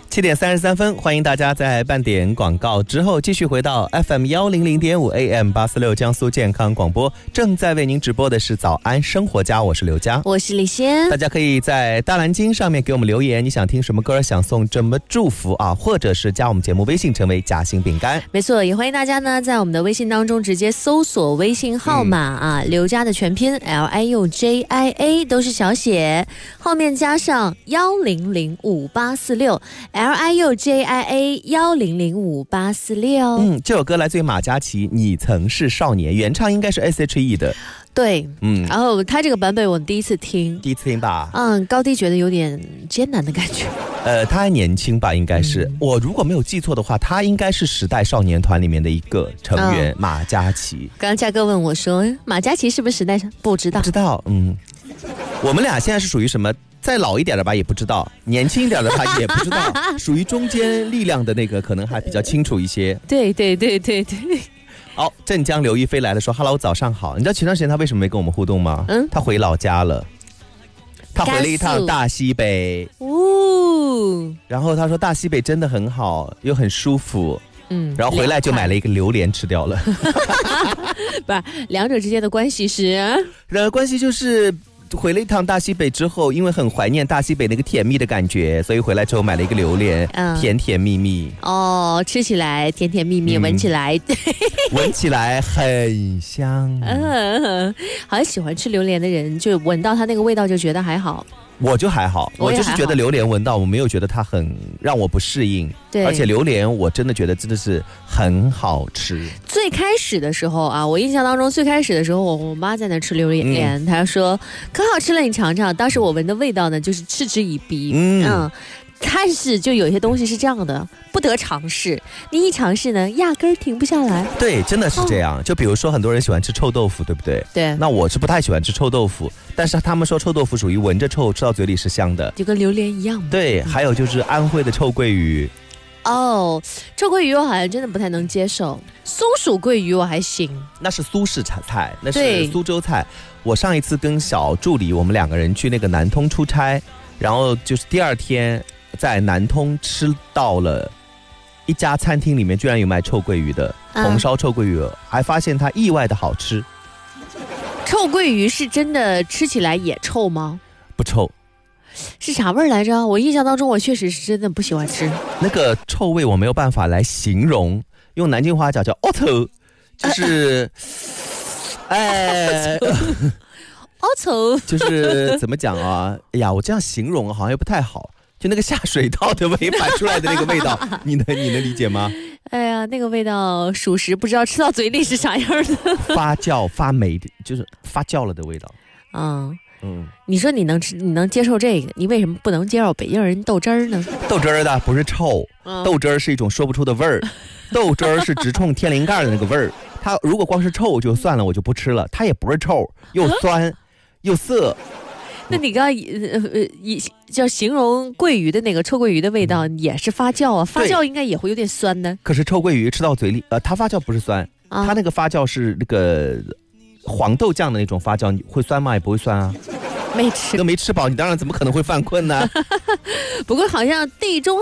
7点33分，欢迎大家在半点广告之后继续回到 FM100.5 AM846 江苏健康广播，正在为您直播的是早安生活家，我是刘佳， 我是李仙。 大家可以在大蓝鲸上面给我们留言，你想听什么歌，想送什么祝福啊，或者是加我们节目微信成为夹心饼干。 没错，也欢迎大家呢在我们的微信当中直接搜索微信号码刘佳的全拼 LIUJIA 都是小写，后面加上1005846 LIUJIA 1005846。 这首歌来自于马嘉祺，你曾是少年，原唱应该是 SHE 的。 对，然后他这个版本我第一次听吧， 高低觉得有点艰难的感觉。 他还年轻吧，应该是，我如果没有记错的话，他应该是时代少年团里面的一个成员，马嘉祺。 刚刚嘉哥问我说，马嘉祺是不是时代？不知道， 我们俩现在是属于什么？再老一点的吧也不知道，年轻一点的吧也不知道，属于中间力量的那个可能还比较清楚一些。 对。 好，镇江刘亦菲来了，说 Hello 早上好。你知道前段时间他为什么没跟我们互动吗？他回老家了，他回了一趟大西北。然后他说大西北真的很好，又很舒服。然后回来就买了一个榴莲吃掉了。 不是，两者之间的关系是？ 关系就是回了一趟大西北之后，因为很怀念大西北那个甜蜜的感觉，所以回来之后买了一个榴莲，甜甜蜜蜜。吃起来甜甜蜜蜜，闻起来很香。 好像喜欢吃榴莲的人，就闻到它那个味道就觉得还好。 我就还好，我就是觉得榴莲闻到我没有觉得它很让我不适应。对，而且榴莲我真的觉得真的是很好吃。 最开始的时候啊，我印象当中最开始的时候，我妈在那吃榴莲，她说可好吃了，你尝尝。当时我闻的味道呢，就是嗤之以鼻。但是就有些东西是这样的，不得尝试，你一尝试呢压根儿停不下来。 对，真的是这样。就比如说很多人喜欢吃臭豆腐，对不对？对。那我是不太喜欢吃臭豆腐，但是他们说臭豆腐属于闻着臭吃到嘴里是香的， 就跟榴莲一样。 对，还有就是安徽的臭鳜鱼。 臭鳜鱼我好像真的不太能接受，松鼠鳜鱼我还行。 那是苏式菜，那是苏州菜。我上一次跟小助理我们2个人去那个南通出差，然后就是第二天在南通吃到了一家餐厅，里面居然有卖臭鳜鱼的，红烧臭鳜鱼，还发现它意外的好吃。 臭鳜鱼是真的吃起来也臭吗？ 不臭。 是啥味儿来着？我印象当中我确实是真的不喜欢吃那个臭味，我没有办法来形容，用南京话叫臭，就是臭就是怎么讲啊？哎呀，我这样形容好像又不太好，就那个下水道的尾摆出来的那个味道，你能理解吗？ 哎呀，那个味道属实不知道吃到嘴里是啥样的， 发酵发霉的，就是发酵了的味道。 你说你能接受这个，你为什么不能接受北京人豆汁儿呢？ 豆汁儿的不是臭，豆汁儿是一种说不出的味儿，豆汁儿是直冲天灵盖的那个味儿。它如果光是臭就算了，我就不吃了。它也不是臭，又酸又涩。 那你刚刚叫形容鳜鱼的那个臭鳜鱼的味道也是发酵啊，发酵应该也会有点酸的。 可是臭鳜鱼吃到嘴里，它发酵不是酸，它那个发酵是那个黄豆酱的那种发酵，你会酸吗？也不会酸啊。 没吃， 都没吃饱，你当然怎么可能会犯困呢？ 不过好像地中